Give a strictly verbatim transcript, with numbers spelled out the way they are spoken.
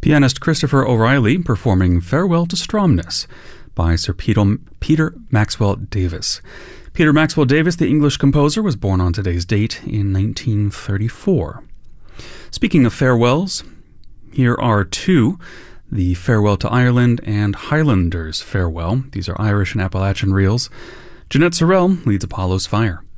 Pianist Christopher O'Reilly performing Farewell to Stromness by Sir Peter, Peter Maxwell Davis. Peter Maxwell Davis, the English composer, was born on today's date in nineteen thirty-four. Speaking of farewells, here are two: the Farewell to Ireland and Highlanders Farewell. These are Irish and Appalachian reels. Jeanette Sorrell leads Apollo's Fire.